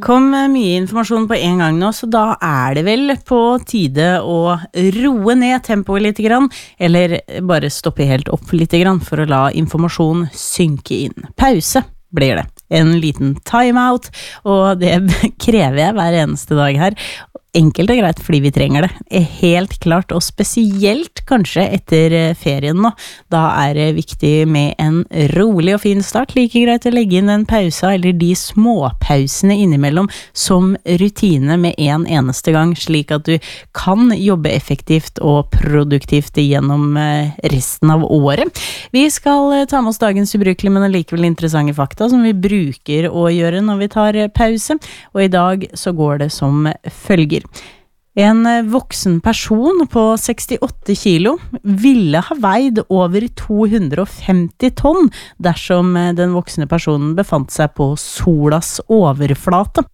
kom mye informasjon på en gang nå, så da det vel på tide å roe ned tempoet litt grann, eller bare stoppe helt opp litt grann for å la informasjon synke inn. Pause blir det. En liten timeout, og det krever jeg hver eneste dag her. Enkelt og greit fordi vi trenger det, helt klart, og spesielt kanskje etter ferien nå. Da det viktig med en rolig og fin start, like greit å legge inn en pause, eller de småpausene innimellom, som rutine med en eneste gang, slik at du kan jobbe effektivt og produktivt gjennom resten av året. Vi skal ta med oss dagens ubrukelige, men likevel interessante fakta, som vi bruker å gjøre når vi tar pause, og i dag så går det som følger. En voksen person på 68 kilo ville ha veid over 250 tonn dersom den voksne personen befant seg på solas overflate.